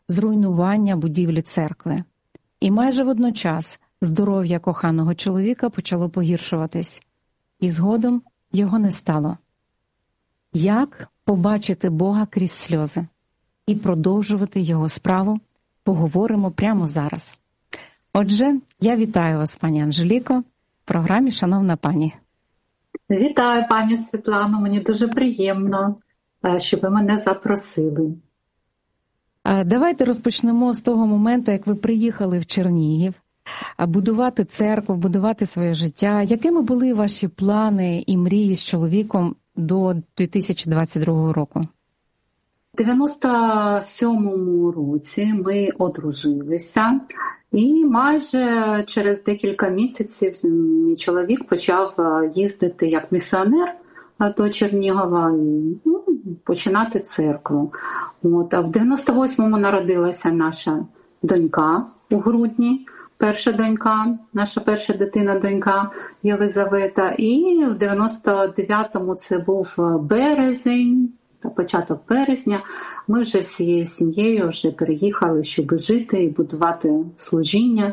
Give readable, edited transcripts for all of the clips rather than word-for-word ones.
зруйнування будівлі церкви. І майже водночас здоров'я коханого чоловіка почало погіршуватись, і згодом його не стало. Як побачити Бога крізь сльози і продовжувати Його справу, поговоримо прямо зараз. Отже, я вітаю вас, пані Анжеліко, в програмі «Шановна пані». Вітаю, пані Світлано, мені дуже приємно, що ви мене запросили. Давайте розпочнемо з того моменту, як ви приїхали в Чернігів, будувати церкву, будувати своє життя. Якими були ваші плани і мрії з чоловіком до 2022 року? У 97-му році ми одружилися, і майже через декілька місяців мій чоловік почав їздити як місіонер до Чернігова і починати церкву. А в 98-му народилася наша донька у грудні, перша донька, наша перша дитина-донька Єлизавета. І в 99-му це був березень, початок березня, ми вже всією сім'єю вже переїхали, щоб жити і будувати служіння,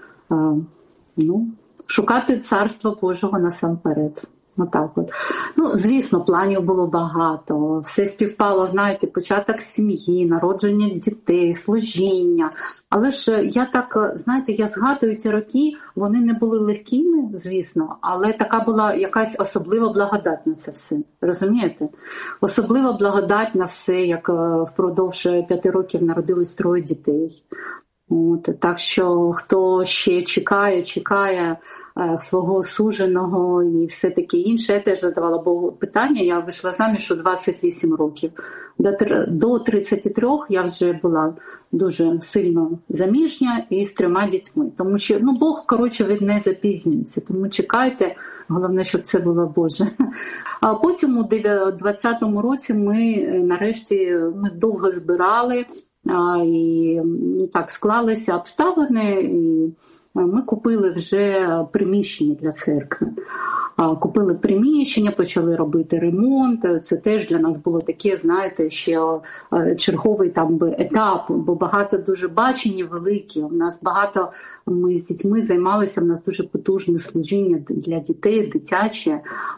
шукати Царства Божого насамперед. Отак от. Звісно, планів було багато, все співпало, знаєте, початок сім'ї, народження дітей, служіння. Але ж я згадую ці роки, вони не були легкими, звісно, але така була якась особлива благодать на це все, розумієте? Особлива благодать на все, як впродовж 5 років народились 3 дітей. Так що хто ще чекає свого суженого і все таке інше. Я теж задавала Богу питання, я вийшла заміж у 28 років. До 33 я вже була дуже сильно заміжня і з 3 дітьми. Тому що Бог, він не запізнюється, тому чекайте, головне, щоб це було Боже. А потім у 2020 році ми довго збирали, і так склалися обставини, і ми купили вже приміщення для церкви. Купили приміщення, почали робити ремонт. Це теж для нас було таке, знаєте, ще черговий етап, бо багато дуже бачень великі. У нас багато, ми з дітьми займалися, у нас дуже потужне служіння для дітей, дитяче.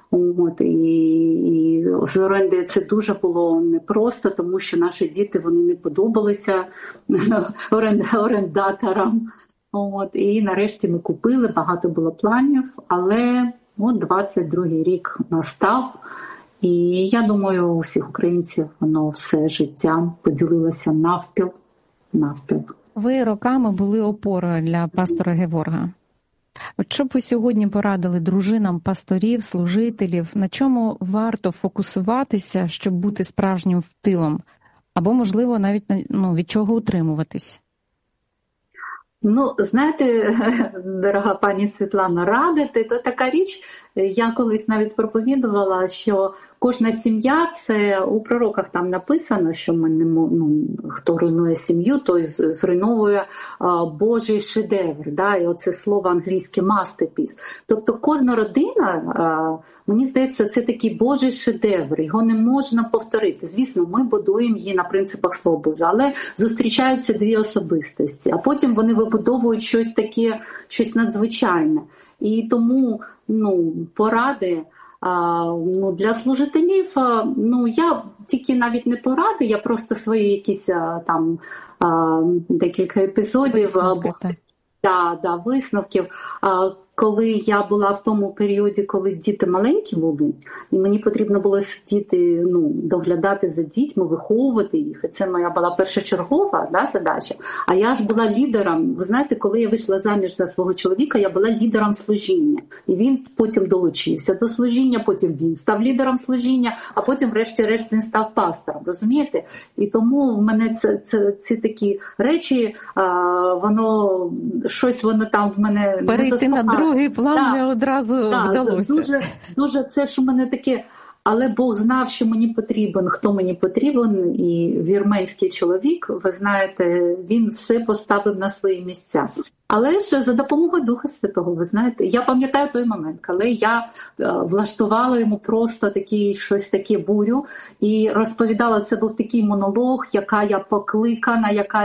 І з оренди це дуже було непросто, тому що наші діти, вони не подобалися орендаторам. І нарешті ми купили, багато було планів, але 22-й рік настав, і я думаю, у всіх українців воно все життя поділилося навпіл. Ви роками були опорою для пастора Геворга. От що б ви сьогодні порадили дружинам пасторів, служителів, на чому варто фокусуватися, щоб бути справжнім тилом? Або, можливо, навіть від чого утримуватись? Знаєте, дорога пані Світлана, радити, то така річ, я колись навіть проповідувала, що кожна сім'я, це у пророках там написано, що хто руйнує сім'ю, той зруйновує Божий шедевр, і оце слово англійське masterpiece. Тобто кожна родина, мені здається, це такий Божий шедевр, його не можна повторити. Звісно, ми будуємо її на принципах Слова Божого, але зустрічаються 2 особистості, а потім вони вибудовують щось таке, щось надзвичайне. І тому поради для служителів, я тільки навіть не поради, я просто свої якісь декілька епізодів, висновків. Коли я була в тому періоді, коли діти маленькі були, і мені потрібно було сидіти, доглядати за дітьми, виховувати їх. І це моя була першочергова задача. А я ж була лідером. Ви знаєте, коли я вийшла заміж за свого чоловіка, я була лідером служіння. І він потім долучився до служіння, потім він став лідером служіння, а потім врешті-решт він став пастором. Розумієте? І тому в мене ці такі речі, воно там в мене перейти на другий план не одразу вдалося. Дуже це ж у мене таке, але Бог знав, що мені потрібен, хто мені потрібен, і вірменський чоловік, ви знаєте, він все поставив на свої місця. Але ж за допомогою Духа Святого, ви знаєте, я пам'ятаю той момент, коли я влаштувала йому просто щось таке бурю і розповідала, це був такий монолог, яка я покликана, яка